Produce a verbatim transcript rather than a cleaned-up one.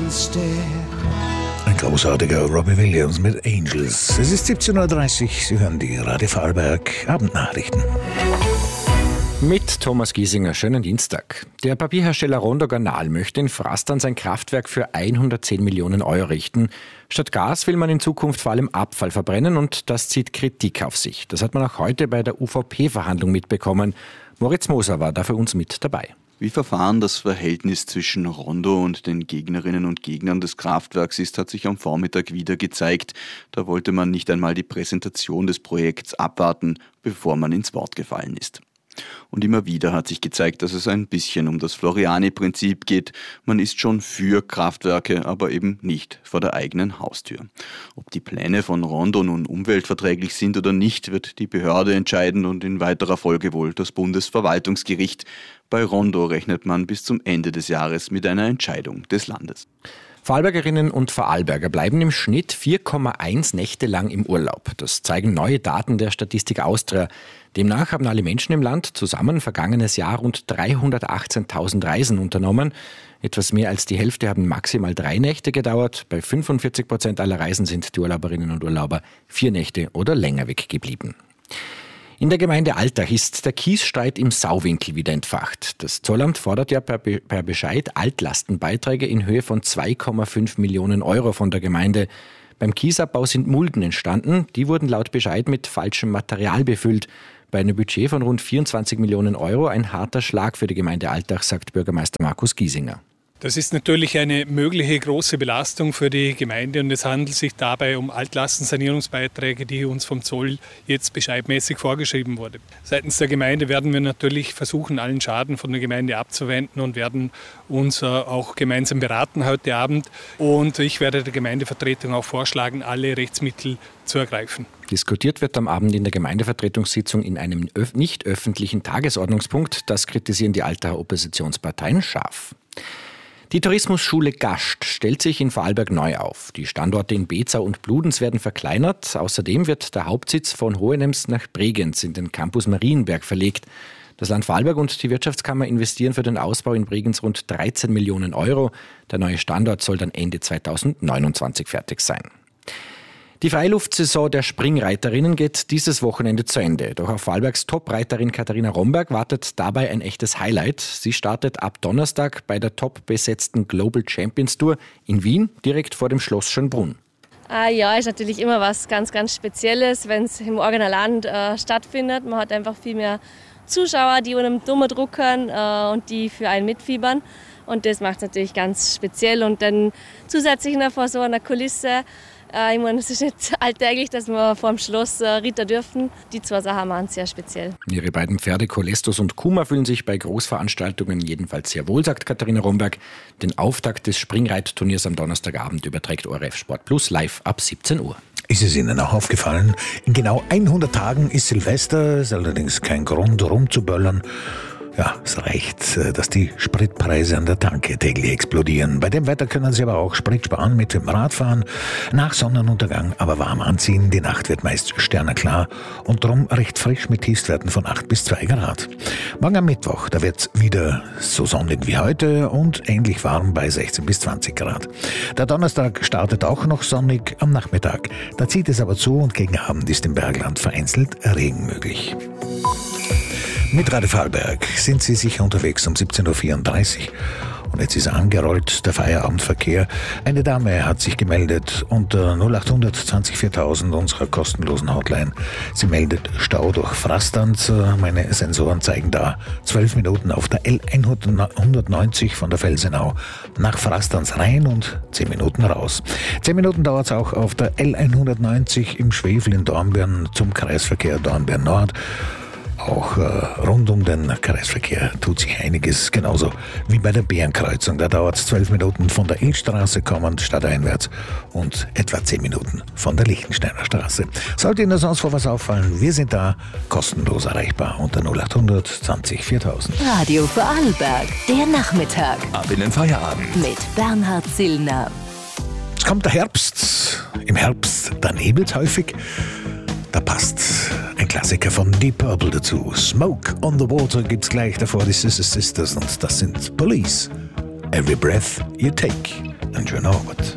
Ein großartiger Robbie Williams mit Angels. Es ist siebzehn Uhr dreißig, Sie hören die Radio Vorarlberg Abendnachrichten. Mit Thomas Giesinger, schönen Dienstag. Der Papierhersteller Rondo Garnal möchte in Frastern sein Kraftwerk für hundertzehn Millionen Euro richten. Statt Gas will man in Zukunft vor allem Abfall verbrennen und das zieht Kritik auf sich. Das hat man auch heute bei der U V P-Verhandlung mitbekommen. Moritz Moser war da für uns mit dabei. Wie verfahren das Verhältnis zwischen Rondo und den Gegnerinnen und Gegnern des Kraftwerks ist, hat sich am Vormittag wieder gezeigt. Da wollte man nicht einmal die Präsentation des Projekts abwarten, bevor man ins Wort gefallen ist. Und immer wieder hat sich gezeigt, dass es ein bisschen um das Floriani-Prinzip geht. Man ist schon für Kraftwerke, aber eben nicht vor der eigenen Haustür. Ob die Pläne von Rondo nun umweltverträglich sind oder nicht, wird die Behörde entscheiden und in weiterer Folge wohl das Bundesverwaltungsgericht. Bei Rondo rechnet man bis zum Ende des Jahres mit einer Entscheidung des Landes. Vorarlbergerinnen und Vorarlberger bleiben im Schnitt vier Komma eins Nächte lang im Urlaub. Das zeigen neue Daten der Statistik Austria. Demnach haben alle Menschen im Land zusammen vergangenes Jahr rund dreihundertachtzehntausend Reisen unternommen. Etwas mehr als die Hälfte haben maximal drei Nächte gedauert. Bei fünfundvierzig Prozent aller Reisen sind die Urlauberinnen und Urlauber vier Nächte oder länger weggeblieben. In der Gemeinde Altach ist der Kiesstreit im Sauwinkel wieder entfacht. Das Zollamt fordert ja per, Be- per Bescheid Altlastenbeiträge in Höhe von zwei Komma fünf Millionen Euro von der Gemeinde. Beim Kiesabbau sind Mulden entstanden. Die wurden laut Bescheid mit falschem Material befüllt. Bei einem Budget von rund vierundzwanzig Millionen Euro ein harter Schlag für die Gemeinde Altach, sagt Bürgermeister Markus Giesinger. Das ist natürlich eine mögliche große Belastung für die Gemeinde und es handelt sich dabei um Altlastensanierungsbeiträge, die uns vom Zoll jetzt bescheidmäßig vorgeschrieben wurde. Seitens der Gemeinde werden wir natürlich versuchen, allen Schaden von der Gemeinde abzuwenden und werden uns auch gemeinsam beraten heute Abend. Und ich werde der Gemeindevertretung auch vorschlagen, alle Rechtsmittel zu ergreifen. Diskutiert wird am Abend in der Gemeindevertretungssitzung in einem öf- nicht öffentlichen Tagesordnungspunkt. Das kritisieren die Altacher Oppositionsparteien scharf. Die Tourismusschule Gast stellt sich in Vorarlberg neu auf. Die Standorte in Bezau und Bludenz werden verkleinert. Außerdem wird der Hauptsitz von Hohenems nach Bregenz in den Campus Marienberg verlegt. Das Land Vorarlberg und die Wirtschaftskammer investieren für den Ausbau in Bregenz rund dreizehn Millionen Euro. Der neue Standort soll dann Ende zweitausendneunundzwanzig fertig sein. Die Freiluftsaison der Springreiterinnen geht dieses Wochenende zu Ende. Doch auf Vorarlbergs Top-Reiterin Katharina Romberg wartet dabei ein echtes Highlight. Sie startet ab Donnerstag bei der top besetzten Global Champions Tour in Wien, direkt vor dem Schloss Schönbrunn. Ah, ja, ist natürlich immer was ganz, ganz Spezielles, wenn es im eigenen Land äh, stattfindet. Man hat einfach viel mehr Zuschauer, die unter dem Dummer druckern äh, und die für einen mitfiebern. Und das macht es natürlich ganz speziell. Und dann zusätzlich noch vor so einer Kulisse. Ich meine, es ist nicht alltäglich, dass wir vor dem Schloss Ritter dürfen. Die zwei Sachen machen es sehr speziell. Ihre beiden Pferde Kolestos und Kuma fühlen sich bei Großveranstaltungen jedenfalls sehr wohl, sagt Katharina Romberg. Den Auftakt des Springreitturniers am Donnerstagabend überträgt O R F Sport Plus live ab siebzehn Uhr. Ist es Ihnen auch aufgefallen? In genau hundert Tagen ist Silvester, ist allerdings kein Grund, rumzuböllern. Ja, es reicht, dass die Spritpreise an der Tanke täglich explodieren. Bei dem Wetter können Sie aber auch Sprit sparen mit dem Radfahren. Nach Sonnenuntergang aber warm anziehen. Die Nacht wird meist sternenklar und drum recht frisch mit Tiefstwerten von acht bis zwei Grad. Morgen am Mittwoch, da wird's wieder so sonnig wie heute und ähnlich warm bei sechzehn bis zwanzig Grad. Der Donnerstag startet auch noch sonnig am Nachmittag. Da zieht es aber zu und gegen Abend ist im Bergland vereinzelt Regen möglich. Mit Radio Vorarlberg sind Sie sicher unterwegs um siebzehn Uhr vierunddreißig. Und jetzt ist angerollt der Feierabendverkehr. Eine Dame hat sich gemeldet unter null achthundert zwanzig viertausend unserer kostenlosen Hotline. Sie meldet Stau durch Frastanz. Meine Sensoren zeigen da zwölf Minuten auf der L hundertneunzig von der Felsenau nach Frastanz rein und zehn Minuten raus. zehn Minuten dauert es auch auf der L hundertneunzig im Schwefel in Dornbirn zum Kreisverkehr Dornbirn Nord. Auch äh, rund um den Kreisverkehr tut sich einiges, genauso wie bei der Bärenkreuzung. Da dauert es zwölf Minuten von der Ilstraße kommend stadteinwärts und etwa zehn Minuten von der Lichtensteiner Straße. Sollte Ihnen sonst vor was auffallen, wir sind da kostenlos erreichbar unter null achthundert zwanzig viertausend. Radio Vorarlberg, der Nachmittag. Ab in den Feierabend. Mit Bernhard Zillner. Es kommt der Herbst. Im Herbst, da nebelt's häufig. Da passt ein Klassiker von Deep Purple dazu. Smoke on the Water gibt's gleich davor, die Sister Sisters, und das sind Police. Every Breath You Take. einen schönen Abend.